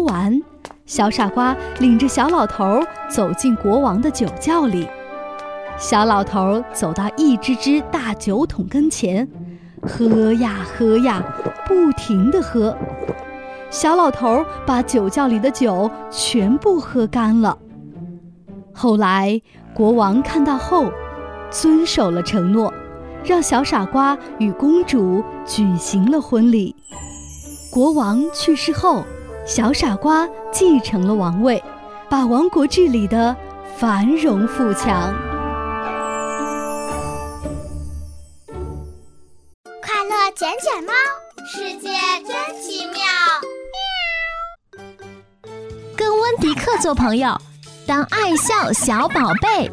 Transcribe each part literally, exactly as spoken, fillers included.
完，小傻瓜领着小老头走进国王的酒窖里。小老头走到一只只大酒桶跟前，喝呀喝呀，不停地喝。小老头把酒窖里的酒全部喝干了。后来国王看到后，遵守了承诺，让小傻瓜与公主举行了婚礼。国王去世后，小傻瓜继承了王位，把王国治理得繁荣富强。 快乐捡捡猫，世界真奇妙。 跟温迪克做朋友，当爱笑小宝贝。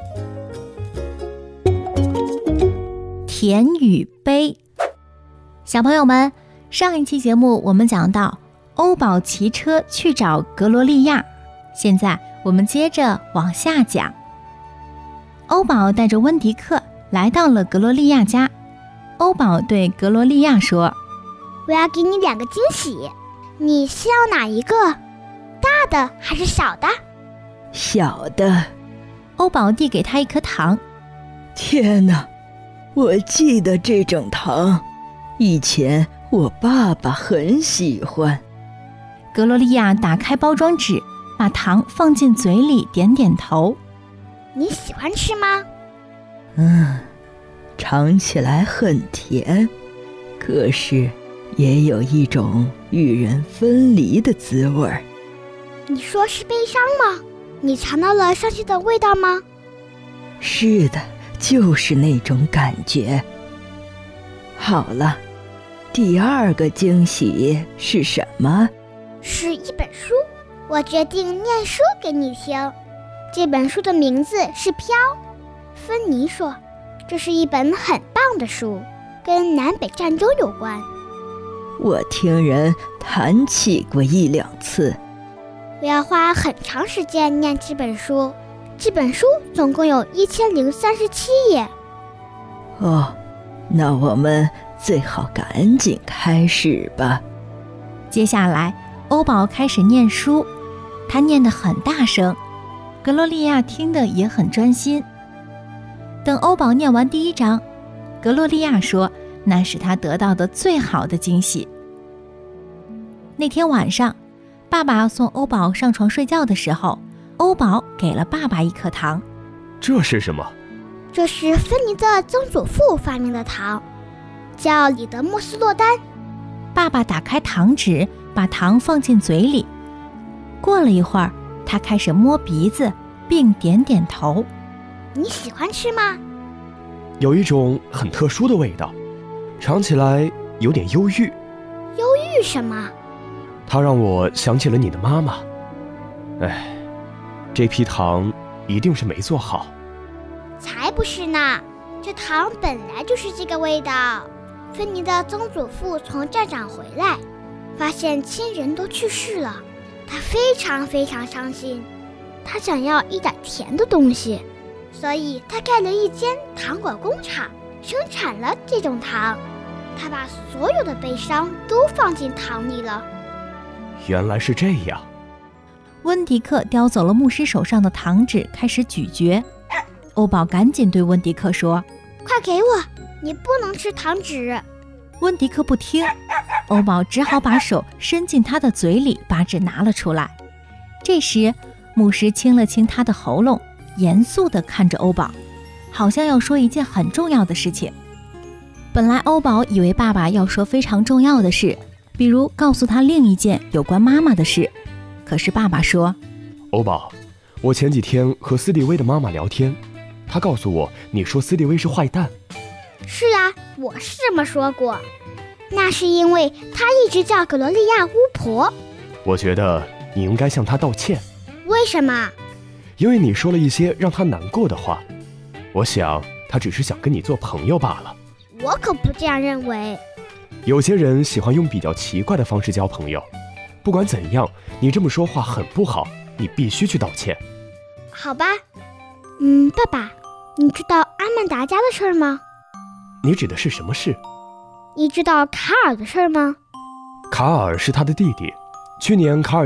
甜与悲。小朋友们，上一期节目我们讲到欧宝骑车去找格罗利亚，现在我们接着往下讲。欧宝带着温迪克来到了格罗利亚家。欧宝对格罗利亚说： 我要给你两个惊喜，你是要哪一个？大的还是小的？ 小的。 欧宝递给他一颗糖。 天哪，我记得这种糖，以前我爸爸很喜欢。 格罗利亚打开包装纸，把糖放进嘴里，点点头。 你喜欢吃吗？ 嗯，尝起来很甜，可是也有一种与人分离的滋味儿。 你说是悲伤吗？你尝到了伤心的味道吗？ 是的，就是那种感觉。好了，第二个惊喜是什么？ 是一本书，我决定念书给你听。这本书的名字是《飘》。芬妮说，这是一本很棒的书，跟南北战争有关。 我听人谈起过一两次。 我要花很长时间念这本书，这本书总共有一千零三十七页。 哦，那我们最好赶紧开始吧。 接下来，欧宝开始念书，他念得很大声，格罗利亚听得也很专心。等欧宝念完第一章，格罗利亚说那是他得到的最好的惊喜。那天晚上，爸爸送欧宝上床睡觉的时候，欧宝给了爸爸一颗糖。 这是什么？ 这是芬妮的曾祖父发明的糖，叫里德莫斯洛丹。 爸爸打开糖纸，把糖放进嘴里。过了一会儿，他开始摸鼻子，并点点头。 你喜欢吃吗？ 有一种很特殊的味道，尝起来有点忧郁。 忧郁什么？ 它让我想起了你的妈妈。哎，这批糖一定是没做好。 才不是呢，这糖本来就是这个味道。芬妮的曾祖父从战场回来，发现亲人都去世了，他非常非常伤心，他想要一点甜的东西，所以他盖了一间糖果工厂，生产了这种糖。他把所有的悲伤都放进糖里了。 原来是这样。 温迪克叼走了牧师手上的糖纸，开始咀嚼。欧宝赶紧对温迪克说： 快给我，你不能吃糖纸。 温迪克不听，欧宝只好把手伸进他的嘴里，把纸拿了出来。这时牧师清了清他的喉咙，严肃地看着欧宝，好像要说一件很重要的事情。本来欧宝以为爸爸要说非常重要的事，比如告诉他另一件有关妈妈的事，可是爸爸说： 欧宝，我前几天和斯蒂威的妈妈聊天，她告诉我你说斯蒂威是坏蛋。 是啊，我是这么说过，那是因为他一直叫格罗利亚巫婆。 我觉得你应该向她道歉。 为什么？ 因为你说了一些让她难过的话。我想她只是想跟你做朋友罢了。 我可不这样认为。 有些人喜欢用比较奇怪的方式交朋友。不管怎样，你这么说话很不好，你必须去道歉。 好吧。嗯，爸爸，你知道阿曼达家的事儿吗？ 你指的是什么事？ 你知道卡尔的事儿吗？ 卡尔是他的弟弟，去年卡尔